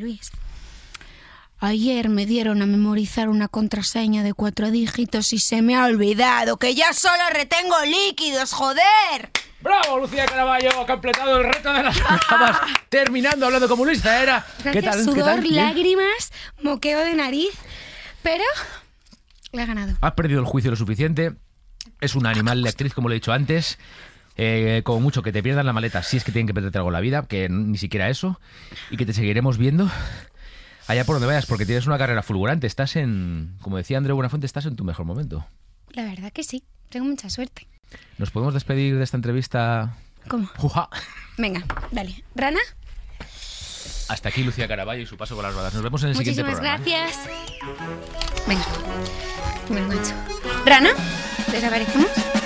Luis. Ayer me dieron a memorizar una contraseña de 4 dígitos y se me ha olvidado que ya solo retengo líquidos, joder. ¡Bravo, Lucía Caraballo! Ha completado el reto de las programas. Terminando hablando como Luis Zahera. Gracias, ¿Qué tal? sudor, ¿Qué tal? lágrimas, moqueo de nariz, pero le ha ganado. Has perdido el juicio lo suficiente. Es una animal de actriz, como le he dicho antes. Como mucho que te pierdan la maleta, si es que tienen que perderte algo en la vida, que ni siquiera eso. Y que te seguiremos viendo allá por donde vayas, porque tienes una carrera fulgurante. Estás en, como decía Andreu Buenafuente, estás en tu mejor momento. La verdad que sí, tengo mucha suerte. ¿Nos podemos despedir de esta entrevista? ¿Cómo? ¡Juja! Venga, dale. ¿Rana? Hasta aquí Lucía Caraballo y su paso con las ruedas. Nos vemos en el siguiente programa. Muchísimas gracias. Venga, me lo he hecho. ¿Rana? ¿Desaparecemos?